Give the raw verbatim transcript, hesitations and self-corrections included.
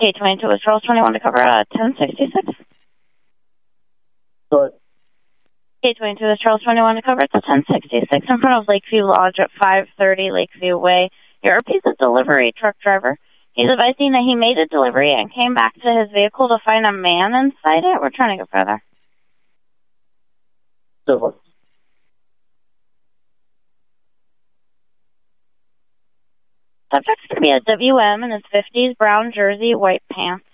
eight twenty-two is Charles twenty-one to cover uh, ten sixty-six. Go ahead. eight twenty-two is Charles twenty-one to cover. It's a ten sixty-six in front of Lakeview Lodge at five thirty Lakeview Way. Your R P's a delivery truck driver. He's advising that he made a delivery and came back to his vehicle to find a man inside it. We're trying to go further. So, Subject's going to be a W M in his fifties, brown jersey, white pants.